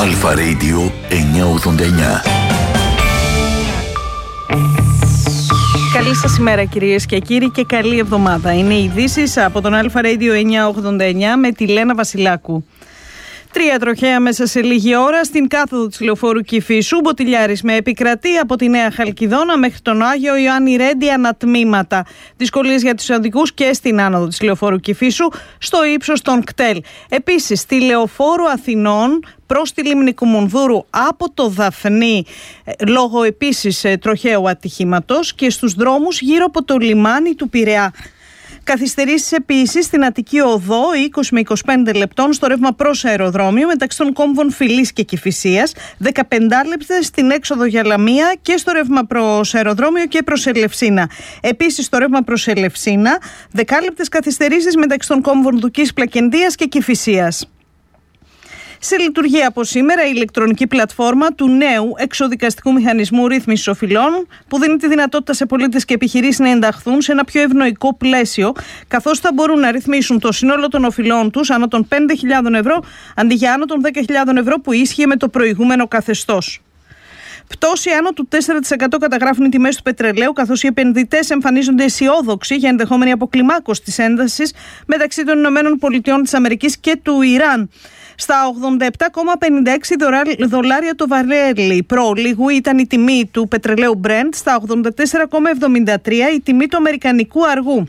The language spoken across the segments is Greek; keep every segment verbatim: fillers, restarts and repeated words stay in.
Αλφα Radio εννιακόσια ογδόντα εννιά. Καλή σας ημέρα κυρίες και κύριοι και καλή εβδομάδα. Είναι οι ειδήσεις από τον Αλφα Radio εννιακόσια ογδόντα εννιά με τη Λένα Βασιλάκου. Τρία τροχαία μέσα σε λίγη ώρα στην κάθοδο της λεωφόρου Κηφίσου. Μποτιλιάρης με επικρατεί από τη Νέα Χαλκιδόνα μέχρι τον Άγιο Ιωάννη Ρέντι ανατμήματα. Δυσκολίες για τους οδικούς και στην άνοδο της λεωφόρου Κηφίσου στο ύψος των κτέλ. Επίσης στη λεωφόρο Αθηνών προς τη λίμνη Κουμουνδούρου από το Δαφνί λόγω επίσης τροχαίου ατυχήματος και στους δρόμους γύρω από το λιμάνι του Πειραιά. Καθυστερήσεις επίσης στην Αττική Οδό είκοσι με είκοσι πέντε λεπτών στο ρεύμα προς αεροδρόμιο μεταξύ των κόμβων Φυλής και Κηφισίας, δεκαπέντε λεπτά στην έξοδο για Λαμία και στο ρεύμα προς αεροδρόμιο και προς Ελευσίνα. Επίσης στο ρεύμα προς Ελευσίνα, δεκάλεπτες καθυστερήσεις μεταξύ των κόμβων Δουκής Πλακεντίας και Κηφισίας. Σε λειτουργία από σήμερα η ηλεκτρονική πλατφόρμα του νέου εξοδικαστικού μηχανισμού ρύθμισης οφειλών που δίνει τη δυνατότητα σε πολίτες και επιχειρήσεις να ενταχθούν σε ένα πιο ευνοϊκό πλαίσιο, καθώς θα μπορούν να ρυθμίσουν το σύνολο των οφειλών τους άνω των πέντε χιλιάδες ευρώ αντί για άνω των δέκα χιλιάδες ευρώ που ίσχυε με το προηγούμενο καθεστώς. Πτώση άνω του τέσσερα τοις εκατό καταγράφουν οι τιμές του πετρελαίου, καθώς οι επενδυτές εμφανίζονται αισιόδοξοι για ενδεχόμενη αποκλιμάκωση της έντασης μεταξύ των Ηνωμένων Πολιτειών της Αμερικής και του Ιράν. Στα ογδόντα επτά κόμμα πενήντα έξι δολάρια το βαρέλι πρόλιγου ήταν η τιμή του πετρελαίου Brent, στα ογδόντα τέσσερα κόμμα εβδομήντα τρία η τιμή του αμερικανικού αργού.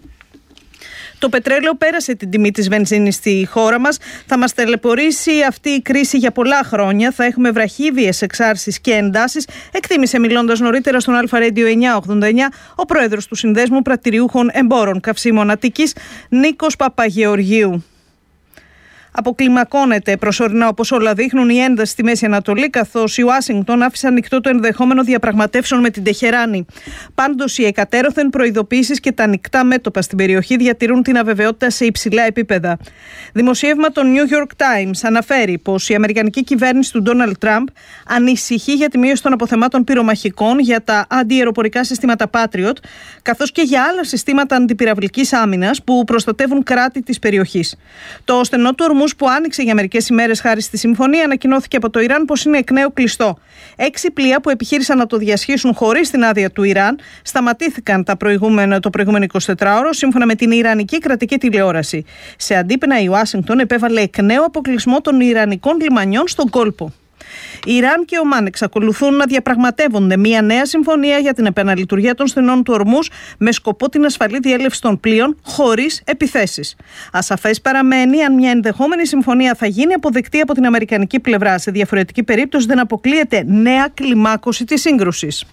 Το πετρέλαιο πέρασε την τιμή της βενζίνης στη χώρα μας. Θα μας ταλαιπωρήσει αυτή η κρίση για πολλά χρόνια. Θα έχουμε βραχύβιες εξάρσεις και εντάσεις, εκτίμησε μιλώντας νωρίτερα στον Αλφα Radio εννιακόσια ογδόντα εννιά ο πρόεδρος του Συνδέσμου Πρατηριούχων Εμπόρων Καυσίμων Αττικής, Νίκος Παπαγεωργίου. Αποκλιμακώνεται προσωρινά, όπως όλα δείχνουν, η ένταση στη Μέση Ανατολή, καθώς η Ουάσιγκτον άφησε ανοιχτό το ενδεχόμενο διαπραγματεύσεων με την Τεχεράνη. Πάντως, οι εκατέρωθεν προειδοποίησεις και τα ανοιχτά μέτωπα στην περιοχή διατηρούν την αβεβαιότητα σε υψηλά επίπεδα. Δημοσίευμα των New York Times αναφέρει πως η αμερικανική κυβέρνηση του Ντόναλντ Τραμπ ανησυχεί για τη μείωση των αποθεμάτων πυρομαχικών για τα αντιαεροπορικά συστήματα Patriot, καθώς και για άλλα συστήματα αντιπυραυλικής άμυνας που προστατεύουν κράτη της περιοχής. Το στενό του ορμού που άνοιξε για μερικές ημέρες χάρη στη συμφωνία ανακοινώθηκε από το Ιράν πως είναι εκ νέου κλειστό. Έξι πλοία που επιχείρησαν να το διασχίσουν χωρίς την άδεια του Ιράν σταματήθηκαν τα προηγούμενα, το προηγούμενο εικοσιτετράωρο σύμφωνα με την Ιρανική κρατική τηλεόραση. Σε αντίπεινα, η Ουάσιγκτον επέβαλε εκ νέου αποκλεισμό των Ιρανικών λιμανιών στον κόλπο. Ιράν και Ομάν εξακολουθούν να διαπραγματεύονται μια νέα συμφωνία για την επαναλειτουργία των στενών του ορμούς με σκοπό την ασφαλή διέλευση των πλοίων χωρίς επιθέσεις. Ασαφές παραμένει αν μια ενδεχόμενη συμφωνία θα γίνει αποδεκτή από την αμερικανική πλευρά. Σε διαφορετική περίπτωση δεν αποκλείεται νέα κλιμάκωση της σύγκρουσης.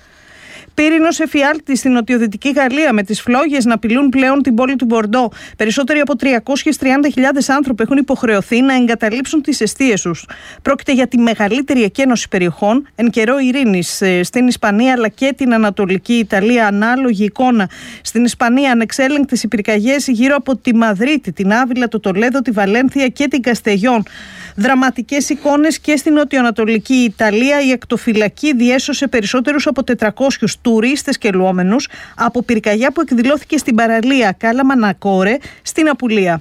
Πύρινος εφιάλτης στην νοτιοδυτική Γαλλία, με τις φλόγες να απειλούν πλέον την πόλη του Μπορντό. Περισσότεροι από τριακόσιες τριάντα χιλιάδες άνθρωποι έχουν υποχρεωθεί να εγκαταλείψουν τις εστίες τους. Πρόκειται για τη μεγαλύτερη εκένωση περιοχών εν καιρό ειρήνης στην Ισπανία αλλά και την Ανατολική Ιταλία. Ανάλογη εικόνα στην Ισπανία, ανεξέλεγκτες οι πυρκαγιές γύρω από τη Μαδρίτη, την Άβυλα, το Τολέδο, τη Βαλένθια και την Καστεγιόν. Δραματικές εικόνες και στην νοτιοανατολική Ιταλία. Η ακτοφυλακή διέσωσε περισσότερους από τετρακόσιους τουρίστες και λουόμενους από πυρκαγιά που εκδηλώθηκε στην παραλία Κάλα Μανακόρε στην Απουλία.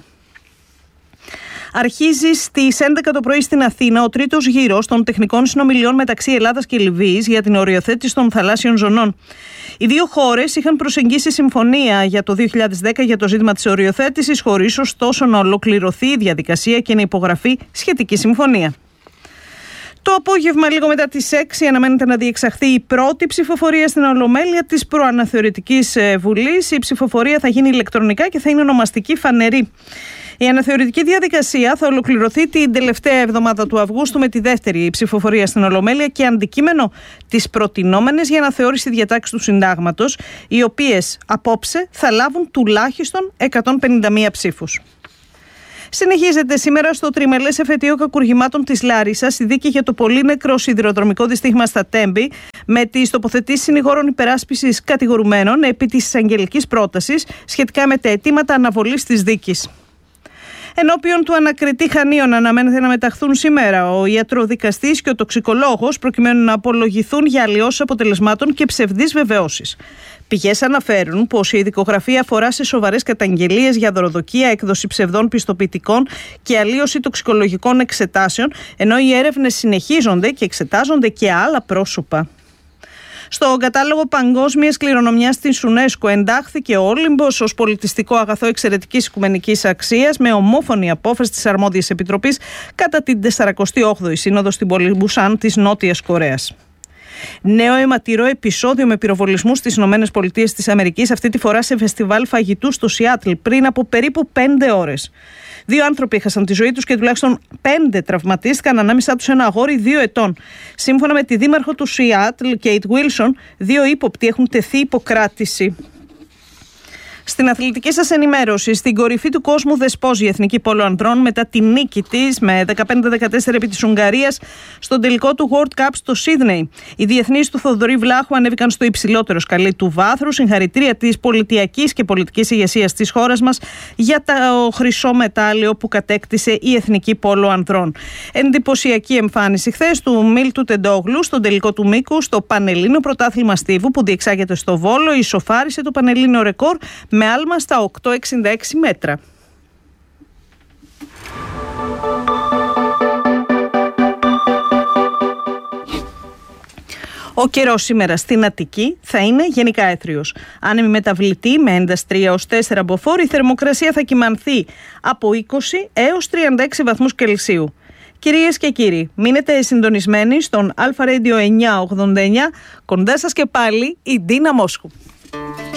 Αρχίζει στις έντεκα το πρωί στην Αθήνα ο τρίτος γύρος των τεχνικών συνομιλιών μεταξύ Ελλάδας και Λιβύης για την οριοθέτηση των θαλάσσιων ζωνών. Οι δύο χώρες είχαν προσεγγίσει συμφωνία για το δύο χιλιάδες δέκα για το ζήτημα της οριοθέτησης, χωρίς ωστόσο να ολοκληρωθεί η διαδικασία και να υπογραφεί σχετική συμφωνία. Το απόγευμα, λίγο μετά τις έξι, αναμένεται να διεξαχθεί η πρώτη ψηφοφορία στην Ολομέλεια της Προαναθεωρητικής Βουλής. Η ψηφοφορία θα γίνει ηλεκτρονικά και θα είναι ονομαστική φανερή. Η αναθεωρητική διαδικασία θα ολοκληρωθεί την τελευταία εβδομάδα του Αυγούστου με τη δεύτερη ψηφοφορία στην Ολομέλεια και αντικείμενο τις προτινόμενες για αναθεώρηση διατάξεις του Συντάγματος, οι οποίες απόψε θα λάβουν τουλάχιστον εκατόν πενήντα μία ψήφους. Συνεχίζεται σήμερα στο τριμελές εφετείο κακουργημάτων της Λάρισσας η δίκη για το πολύνεκρο σιδηροδρομικό δυστύχημα στα Τέμπη, με τις τοποθετήσεις συνηγόρων υπεράσπισης κατηγορουμένων επί της εισαγγελικής πρότασης σχετικά με τα αιτήματα αναβολής της δίκης. Ενώπιον του ανακριτή Χανίων αναμένεται να μεταχθούν σήμερα ο ιατροδικαστής και ο τοξικολόγος, προκειμένου να απολογηθούν για αλλοιώσεις αποτελεσμάτων και ψευδείς βεβαιώσεις. Πηγές αναφέρουν πως η ειδικογραφία αφορά σε σοβαρές καταγγελίες για δωροδοκία, έκδοση ψευδών πιστοποιητικών και αλλοίωση τοξικολογικών εξετάσεων, ενώ οι έρευνες συνεχίζονται και εξετάζονται και άλλα πρόσωπα. Στο κατάλογο παγκόσμιας κληρονομιάς της UNESCO εντάχθηκε ο Όλυμπος ως πολιτιστικό αγαθό εξαιρετικής οικουμενικής αξίας, με ομόφωνη απόφαση της Αρμόδιας Επιτροπής κατά την σαρακοστή όγδοη Σύνοδο στην πόλη Μπουσάν της Νότιας Κορέας. Νέο αιματηρό επεισόδιο με πυροβολισμούς στις ΗΠΑ της Αμερικής, αυτή τη φορά σε φεστιβάλ φαγητού στο Σιάτλ πριν από περίπου πέντε ώρες. Δύο άνθρωποι έχασαν τη ζωή τους και τουλάχιστον πέντε τραυματίστηκαν, ανάμεσά τους ένα αγόρι δύο ετών. Σύμφωνα με τη δήμαρχο του Σιάτλ, Κέιτ Βίλσον, δύο ύποπτοι έχουν τεθεί υποκράτηση. Στην αθλητική σας ενημέρωση, στην κορυφή του κόσμου δεσπόζει η Εθνική Πόλο Ανδρών μετά τη νίκη της με δεκαπέντε δεκατέσσερα επί της Ουγγαρίας στον τελικό του World Cup στο Σίδνεϊ. Οι διεθνείς του Θοδωρή Βλάχου ανέβηκαν στο υψηλότερο σκαλί του βάθρου. Συγχαρητήρια της πολιτιακής και πολιτικής ηγεσίας της χώρας μας για το χρυσό μετάλλιο που κατέκτησε η Εθνική Πόλο Ανδρών. Εντυπωσιακή εμφάνιση χθες του Μίλτου Τεντόγλου στον τελικό του μήκου στο Πανελλήνιο Πρωτάθλημα Στίβου που διεξάγεται στο Βόλο. Ισοφάρισε το Πανελλήνιο ρεκόρ με άλμα στα οκτώ εξήντα έξι μέτρα. Ο καιρός σήμερα στην Αττική θα είναι γενικά έθριος. Άνεμη μεταβλητή με ένταση τρία έως τέσσερα μποφόρ, η θερμοκρασία θα κυμανθεί από είκοσι έως τριάντα έξι βαθμούς Κελσίου. Κυρίες και κύριοι, μείνετε συντονισμένοι στον Αλφα Radio εννιακόσια ογδόντα εννιά, κοντά σας και πάλι η Ντίνα Μόσχου.